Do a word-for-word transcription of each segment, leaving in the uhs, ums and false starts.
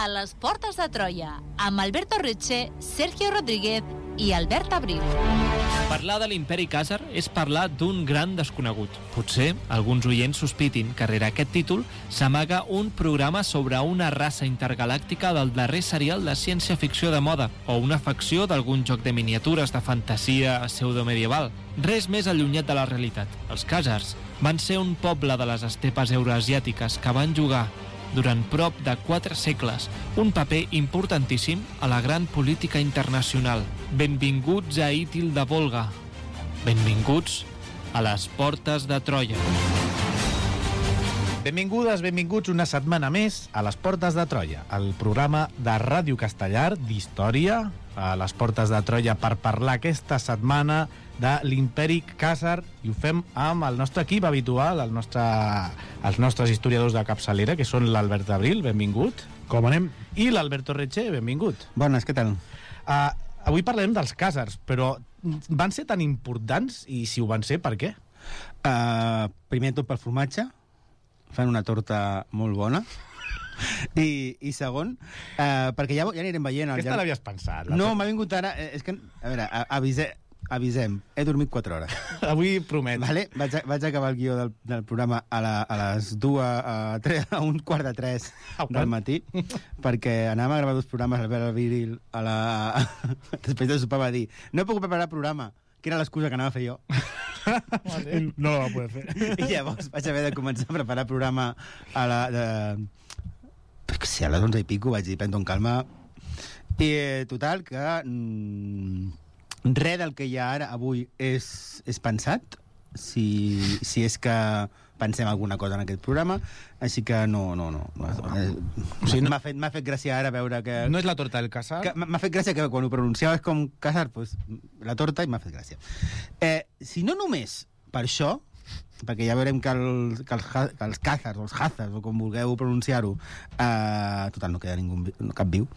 les Portes de Troia, amb Alberto Reche, Sergio Rodríguez i Albert Abril. Parlar de l'imperi Khàzar és parlar d'un gran desconegut. Potser alguns oients sospitin que rere aquest títol s'amaga un programa sobre una raça intergalàctica del darrer serial de ciència-ficció de moda o una facció d'algun joc de miniatures de fantasia pseudomedieval. Res més allunyat de la realitat. Els Khàzars van ser un poble de les estepes euroasiàtiques que van jugar durant prop de quatre segles un paper importantíssim a la gran política internacional. Benvinguts a Ítil de Volga. Benvinguts a les Portes de Troia. Benvingudes, benvinguts una setmana més a les Portes de Troia, el programa de Ràdio Castellar d'història a les Portes de Troia per parlar aquesta setmana de l'imperi Khàzar, i ho fem amb el nostre equip habitual, el nostre, els nostres historiadors de capçalera, que són l'Albert Abril, benvingut. Com anem? I l'Alberto Reche, benvingut. Bones, què tal? Uh, avui parlarem dels Khàzars, però van ser tan importants, i si ho van ser, per què? Uh, primer tot pel formatge, fan una torta molt bona. I, i segon, uh, perquè ja, ja anirem veient... Aquesta llarg... l'havies pensat? La no, m'ha vingut ara... És que, a veure, avise, avisem. He dormit quatre hores. Avui promet. Vale? Vaig, a, vaig acabar el guió del, del programa a, la, a les dues, a, tres, a un quart de tres del matí, perquè anàvem a gravar dos programes, Albert Abril, a la... després de sopar va dir, no he pogut preparar programa, que era l'excusa que anava a fer jo. Vale. No la va poder fer. I llavors vaig haver de començar a preparar programa a la... De... Perquè si a les onze i pico vaig dir, prendo en calma. I eh, total, que mm, res del que hi ha ara avui és, és pensat, si, si és que pensem alguna cosa en aquest programa, així que no, no, no. O sigui, m'ha fet, m'ha fet gràcia ara veure que... No és la torta del Khàzar? Que, m'ha fet gràcia que quan ho pronunciaves com Khàzar, pues, la torta, i m'ha fet gràcia. Eh, si no només per això, perquè ja veurem que, el, que, els, que els Khàzars o els Khàzars, o com vulgueu pronunciar-ho, eh, total, no queda ningú, no, cap viu,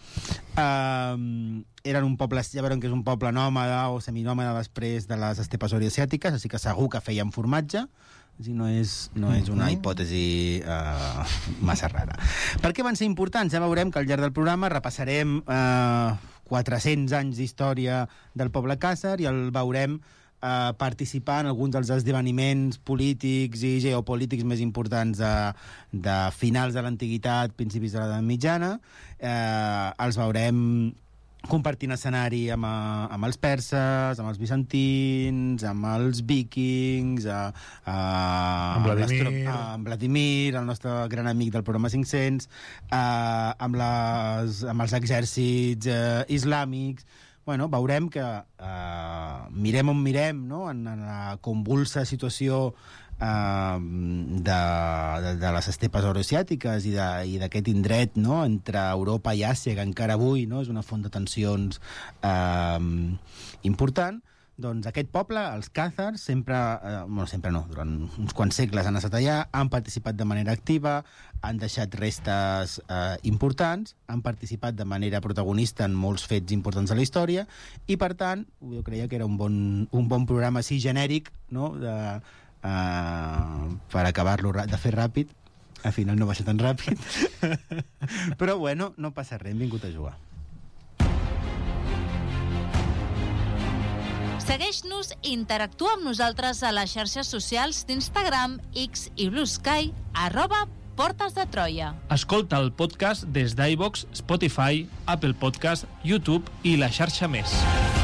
eh, eren un poble, ja veurem que és un poble nòmada o seminòmada després de les estepes oriasiàtiques, així que segur que feien formatge, si no és, no és una hipòtesi uh, massa rara. Per què van ser importants? Ja veurem que al llarg del programa repassarem uh, quatre-cents anys d'història del poble Khàzar i el veurem uh, participar en alguns dels esdeveniments polítics i geopolítics més importants de, de finals de l'antiguitat, principis de l'edat mitjana. Uh, els veurem compartint escenari amb, amb els perses, amb els bizantins, amb els vikings, a, a, amb, Vladimir. A, amb Vladimir, el nostre gran amic del programa cinc-cents, a, amb, les, amb els exèrcits eh, islàmics. Bueno, veurem que eh, mirem on mirem, no? en, en la convulsa situació Uh, de, de, de les estepes euroasiàtiques i d'aquest indret, no? entre Europa i Àsia, que encara avui, no? és una font de tensions uh, important. Doncs aquest poble, els Khàzars, sempre, uh, bueno, sempre no, durant uns quants segles han estat allà, han participat de manera activa, han deixat restes uh, importants, han participat de manera protagonista en molts fets importants de la història, i per tant, jo creia que era un bon, un bon programa així genèric, no? de Uh, per acabar-lo de fer ràpid. Al final no va ser tan ràpid. Però bueno, no passa res, hem vingut a jugar. Segueix-nos i interactua amb nosaltres a les xarxes socials d'Instagram, X i Blue Sky, arroba Portes de Troia. Escolta el podcast des d'iVoox, Spotify, Apple Podcast, YouTube i la xarxa més.